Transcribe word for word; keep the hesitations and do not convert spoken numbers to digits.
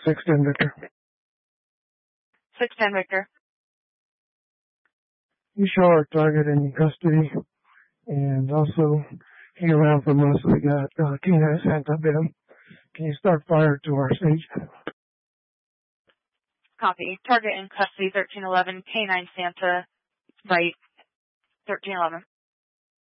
six ten Victor. six ten Victor. You show our target in custody, and also hang around from us. We got uh, Tina Santa Bim. Can you start fire to our stage? Copy. Target in custody thirteen eleven, K nine Santa, right, thirteen eleven.